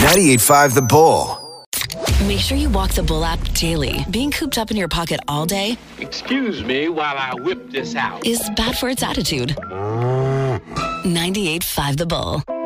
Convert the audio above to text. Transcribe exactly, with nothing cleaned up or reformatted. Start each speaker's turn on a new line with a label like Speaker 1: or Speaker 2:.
Speaker 1: ninety-eight point five The Bull.
Speaker 2: Make sure you walk the Bull app daily. Being cooped up in your pocket all day
Speaker 3: Excuse me while I whip this out.
Speaker 2: is bad for its attitude. ninety-eight point five The Bull.